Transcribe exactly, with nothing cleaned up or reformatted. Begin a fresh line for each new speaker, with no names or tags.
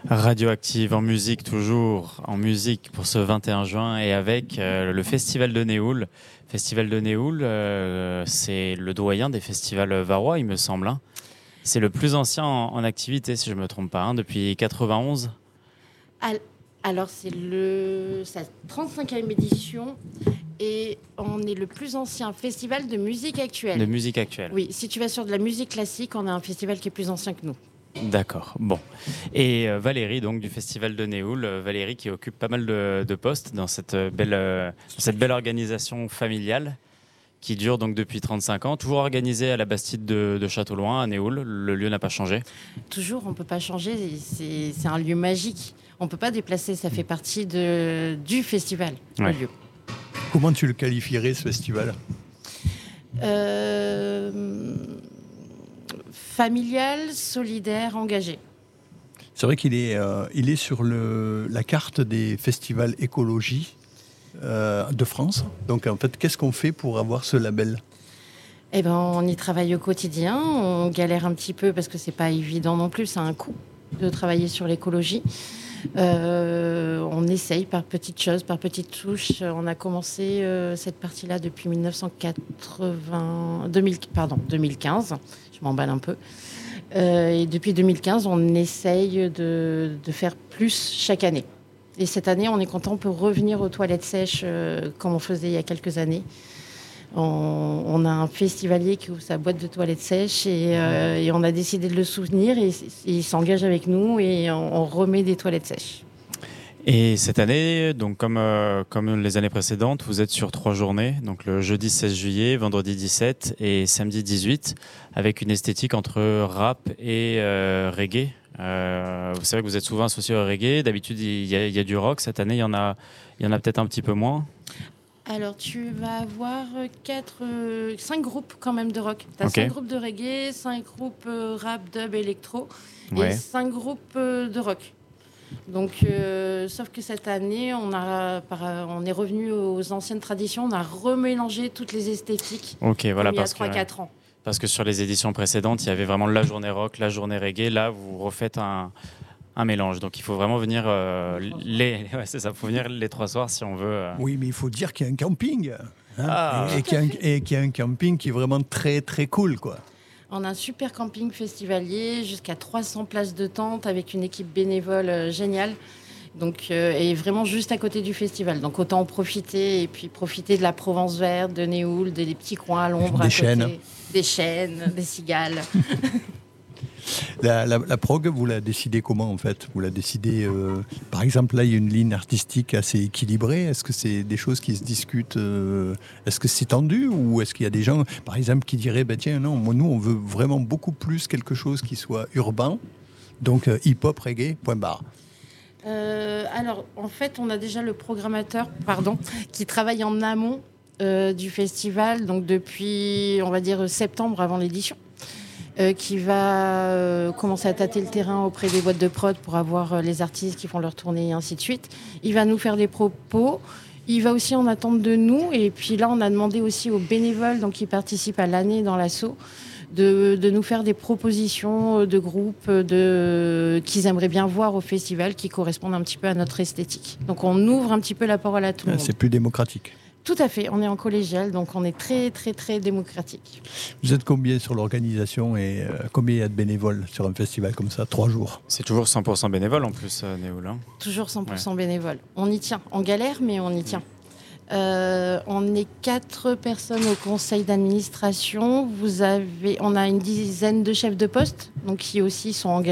Radioactive en musique, toujours en musique pour ce vingt et un juin et avec euh, le Festival de Néoul. Festival de Néoul, euh, c'est le doyen des festivals varois, il me semble. Hein. C'est le plus ancien en, en activité, si je ne me trompe pas, hein, depuis quatre-vingt-onze.
Alors, c'est le, sa trente-cinquième édition et on est le plus ancien festival de musique actuelle.
De musique actuelle.
Oui, si tu vas sur de la musique classique, on a un festival qui est plus ancien que nous.
D'accord, bon. Et euh, Valérie, donc du Festival de Néoul, euh, Valérie qui occupe pas mal de, de postes dans cette belle, euh, cette belle organisation familiale qui dure donc depuis trente-cinq ans, toujours organisée à la Bastide de, de Château-Loin, à Néoul. Le lieu n'a pas changé.
Toujours, on ne peut pas changer, c'est, c'est un lieu magique. On ne peut pas déplacer, ça fait partie de, du festival,
ouais.
le lieu.
Comment tu le qualifierais, ce festival ?
euh, Familial, solidaire, engagé.
C'est vrai qu'il est, euh, il est sur le, la carte des festivals écologie euh, de France. Donc en fait, qu'est-ce qu'on fait pour avoir ce label ?
Eh ben, on y travaille au quotidien. On galère un petit peu parce que c'est pas évident non plus. C'est un coût de travailler sur l'écologie. Euh, on essaye par petites choses, par petites touches. On a commencé euh, cette partie-là depuis mille neuf cent quatre-vingts, deux mille, pardon, deux mille quinze. Je m'emballe un peu. Euh, et depuis deux mille quinze, on essaye de, de faire plus chaque année. Et cette année, on est content, on peut revenir aux toilettes sèches euh, comme on faisait il y a quelques années. On, on a un festivalier qui ouvre sa boîte de toilettes sèches et, euh, et on a décidé de le soutenir et, et il s'engage avec nous et on, on remet des toilettes sèches.
Et cette année, donc comme, euh, comme les années précédentes, vous êtes sur trois journées, donc le jeudi seize juillet, vendredi dix-sept et samedi dix-huit, avec une esthétique entre rap et euh, reggae. Euh, vous savez que vous êtes souvent associé au reggae, d'habitude il y, a, il y a du rock, cette année il y en a, il y en a peut-être un petit peu moins.
Alors, tu vas avoir quatre, euh, cinq groupes quand même de rock. Tu as
okay.
cinq groupes de reggae, cinq groupes euh, rap, dub, électro
ouais.
et cinq groupes euh, de rock. Donc, euh, sauf que cette année, on, a, on est revenu aux anciennes traditions, on a remélangé toutes les esthétiques
okay, voilà,
comme il y a
parce
trois quatre
que,
ans.
Parce que sur les éditions précédentes, il y avait vraiment la journée rock, la journée reggae. Là, vous refaites un... un mélange, donc il faut vraiment venir euh, les, ouais, c'est ça, faut venir les trois soirs si on veut. Euh...
Oui, mais il faut dire qu'il y a un camping, hein,
ah.
et, et, qu'il y a un, et qu'il y a un camping qui est vraiment très très cool, quoi.
On a un super camping festivalier, jusqu'à trois cents places de tente avec une équipe bénévole euh, géniale. Donc, euh, et vraiment juste à côté du festival. Donc autant en profiter et puis profiter de la Provence verte, de Néoul, des, des petits coins à l'ombre.
Des
à
chênes.
Côté, des chênes, des cigales.
La, la, la prog, vous la décidez comment en fait ? Vous la décidez, euh, par exemple, là il y a une ligne artistique assez équilibrée. Est-ce que c'est des choses qui se discutent euh, Est-ce que c'est tendu ou est-ce qu'il y a des gens, par exemple, qui diraient bah, tiens, non, moi, nous on veut vraiment beaucoup plus quelque chose qui soit urbain, donc euh, hip-hop, reggae, point barre.
Euh, alors, en fait, on a déjà le programmateur, pardon, qui travaille en amont euh, du festival, donc depuis, on va dire, septembre avant l'édition. Euh, qui va euh, commencer à tâter le terrain auprès des boîtes de prod pour avoir euh, les artistes qui font leur tournée et ainsi de suite. Il va nous faire des propos. Il va aussi en attendre de nous. Et puis là, on a demandé aussi aux bénévoles donc, qui participent à l'année dans l'asso de, de nous faire des propositions de groupes de, qu'ils aimeraient bien voir au festival qui correspondent un petit peu à notre esthétique. Donc on ouvre un petit peu la parole à tout le monde.
C'est plus démocratique.
Tout à fait, on est en collégial, donc on est très, très, très démocratique.
Vous êtes combien sur l'organisation et euh, combien il y a de bénévoles sur un festival comme ça, trois jours ?
C'est toujours cent pour cent bénévole en plus, euh, Néoul. Hein.
Toujours cent pour cent
ouais.
bénévole. On y tient, on galère, mais on y tient. Euh, on est quatre personnes au conseil d'administration. Vous avez, on a une dizaine de chefs de poste, donc qui aussi sont engagés.